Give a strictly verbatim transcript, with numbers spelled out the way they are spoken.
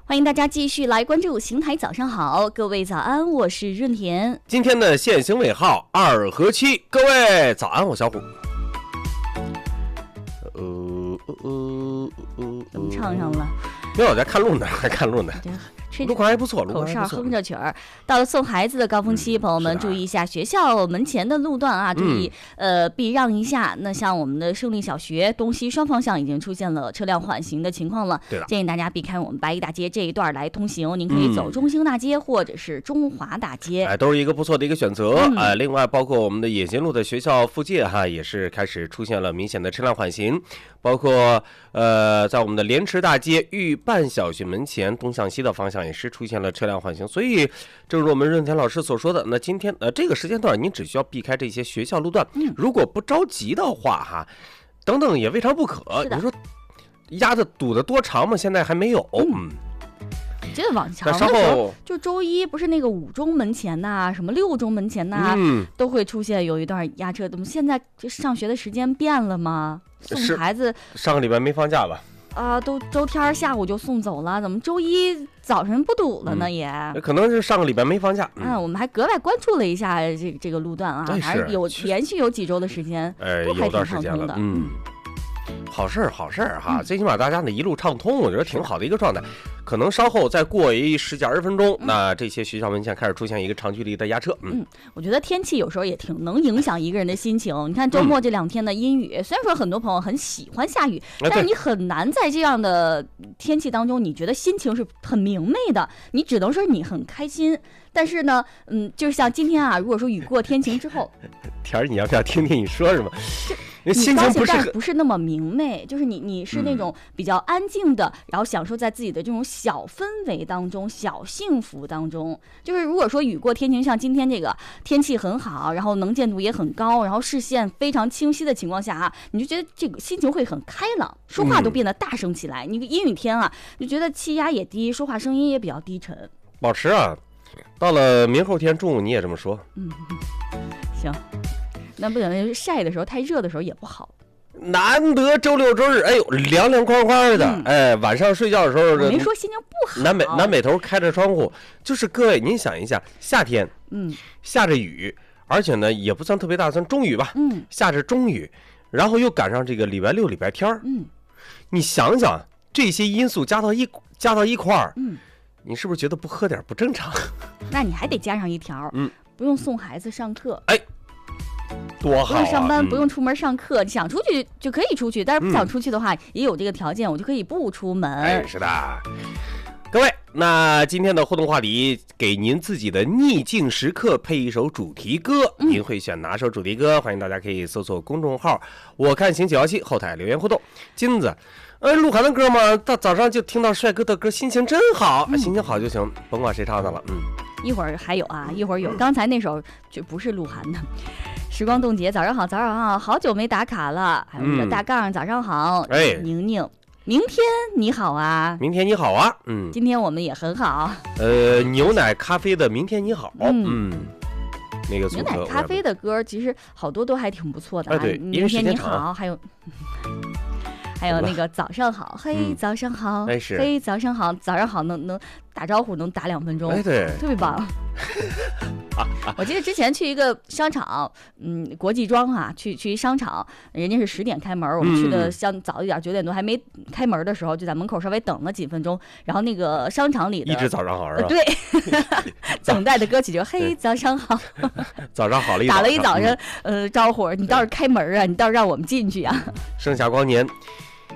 欢迎大家继续来关注邢台早上好，各位早安，我是润田。 今天的限行尾号二和七，各位早安，我小虎。呃呃呃， 怎么唱上了？ 因为我在看路呢，还看路呢。路况还不错， 口哨哼着曲儿。到了送孩子的高峰期，嗯、朋友们注意一下学校门前的路段啊，注意、嗯、呃避让一下。那像我们的胜利小学东西双方向已经出现了车辆缓行的情况了， 对了， 建议大家避开我们八一大街这一段来通行。您可以走中兴大街、嗯、或者是中华大街， 哎，都是一个不错的一个选择。嗯、哎，另外包括我们的野行路的学校附近哈，也是开始出现了明显的车辆缓行，包括呃在我们的莲池大街玉办小学门前东向西的方向也是出现了车辆缓行，所以正如我们润田老师所说的，那今天呃这个时间段您只需要避开这些学校路段，嗯、如果不着急的话哈，等等也未尝不可。你说压的堵得多长吗？现在还没有。嗯， 我记得往常的时候，就周一不是那个五中门前呐、啊，什么六中门前呐、啊，嗯、都会出现有一段压车。怎么现在上学的时间变了吗？送孩子上个礼拜没放假吧？ 啊、呃，都周天下午就送走了，怎么周一早晨不堵了呢？也、 嗯、可能是上个礼拜没放假。 嗯，我们还格外关注了一下这这个路段啊，还是有连续有几周的时间， 呃， 都还挺畅通的。 嗯，好事儿，好事儿哈，嗯、最起码大家呢一路畅通，我觉得挺好的一个状态。可能稍后再过一十几二十分钟，嗯、那这些学校门前开始出现一个长距离的压车。嗯， 嗯我觉得天气有时候也挺能影响一个人的心情。你看周末这两天的阴雨，嗯、虽然说很多朋友很喜欢下雨， 哎、 但是你很难在这样的天气当中，你觉得心情是很明媚的，你只能说你很开心。但是呢，嗯，就是像今天啊，如果说雨过天晴之后， 田儿，你要不要听听你说什么？ 你心情不是不是那么明媚，就是你你是那种比较安静的，嗯、然后享受在自己的这种小氛围当中、小幸福当中。就是如果说雨过天晴，像今天这个天气很好，然后能见度也很高，然后视线非常清晰的情况下啊，你就觉得这个心情会很开朗，说话都变得大声起来。嗯、你阴雨天啊，就觉得气压也低，说话声音也比较低沉。 保持啊，到了明后天中午你也这么说。 嗯，行。那不行，晒的时候太热的时候也不好。 难得周六周日，哎呦，凉凉快快的，嗯、哎，晚上睡觉的时候， 我没说心情不好。 南北南北头开着窗户，就是各位，您想一下，夏天， 嗯， 下着雨，而且呢也不算特别大，算中雨吧， 嗯， 下着中雨，然后又赶上这个礼拜六、礼拜天儿， 嗯， 你想想这些因素加到一加到一块儿， 嗯， 你是不是觉得不喝点不正常？ 那你还得加上一条， 嗯， 不用送孩子上课， 哎。多好、啊！ 不用上班， 嗯、 不用出门上课，你想出去就可以出去，但是不想出去的话，嗯、也有这个条件，我就可以不出门。 哎，是的。各位，那今天的互动话题，给您自己的逆境时刻配一首主题歌，嗯、您会选哪首主题歌？欢迎大家可以搜索公众号“我看行九幺七”后台留言互动。金子，呃，鹿晗的歌嘛，到早上就听到帅哥的歌，心情真好，嗯、心情好就行，甭管谁唱的了，嗯。 一会儿还有啊，一会儿有，刚才那首就不是鹿晗的。时光冻结，早上好，早上好，好久没打卡了。还有那个大杠，嗯、早上好， 哎， 宁宁，明天你好啊， 明天你好啊，嗯， 今天我们也很好。 呃，牛奶咖啡的明天你好，嗯，嗯那个牛奶咖啡的歌其实好多都还挺不错的啊， 哎、对， 明天你好，还有。还有那个早上好，嘿， 嗯、 早上好， 哎是， 嘿，早上好，早上好，能能打招呼，能打两分钟， 哎对， 特别棒。我记得之前去一个商场，嗯，国际庄啊，去去一商场，人家是十点开门，我们去的相早一点，九点多还没开门的时候，就在门口稍微等了几分钟，然后那个商场里的一直早上好是吧？ 呃、对，等待的歌曲就嘿，早上好， 早上好了一打了一早上，呃，招呼，你倒是开门啊，你倒是让我们进去啊。 盛夏光年。